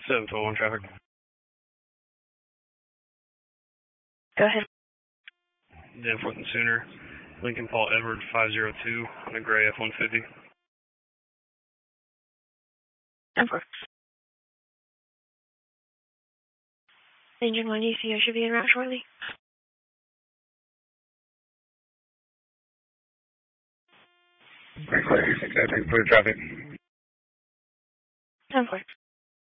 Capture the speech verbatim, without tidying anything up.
seven twelve one traffic. Go ahead. Danforth and Sooner. Lincoln Paul Edward five zero two on a gray F one fifty. Danforth. Engine one D C O should be en route shortly. Clear traffic. Danforth.